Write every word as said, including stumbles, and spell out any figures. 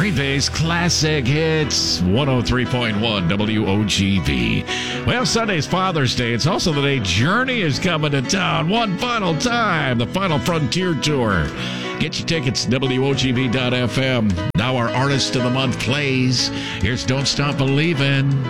Green Bay's Classic Hits, one oh three point one W O G V. Well, Sunday's Father's Day. It's also the day Journey is coming to town one final time, the Final Frontier Tour. Get your tickets, W O G V dot F M. Now our Artist of the Month plays. Here's Don't Stop Believin'.